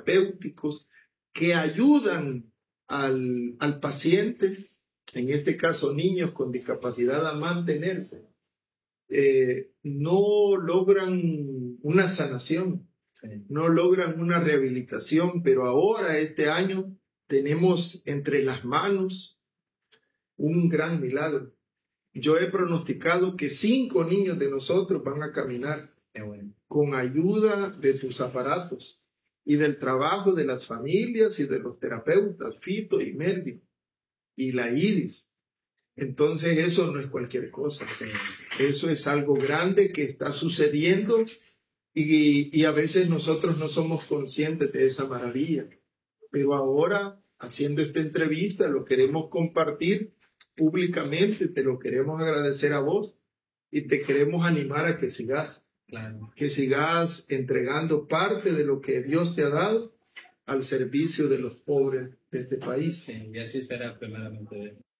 terapéuticos que ayudan al paciente, en este caso niños con discapacidad, a mantenerse. No logran una sanación, no logran una rehabilitación, pero ahora este año tenemos entre las manos un gran milagro. Yo he pronosticado que 5 niños de nosotros van a caminar con ayuda de tus aparatos y del trabajo de las familias y de los terapeutas, Fito y Melvin y la Iris. Entonces eso no es cualquier cosa. Eso es algo grande que está sucediendo y a veces nosotros no somos conscientes de esa maravilla. Pero ahora, haciendo esta entrevista, lo queremos compartir públicamente, te lo queremos agradecer a vos y te queremos animar a que sigas. Claro. Que sigas entregando parte de lo que Dios te ha dado al servicio de los pobres de este país. Sí, y así será primeramente.